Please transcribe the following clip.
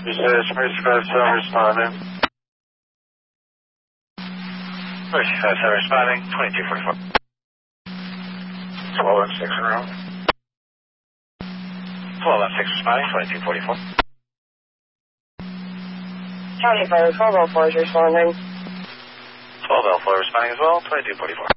Research, Mercy 57 responding. Mercy 57 responding, 2244. 12 and 6 in a row. 12 and 6 responding, 2244. County Fire 1204 is responding. 12L4 responding as well, 2244.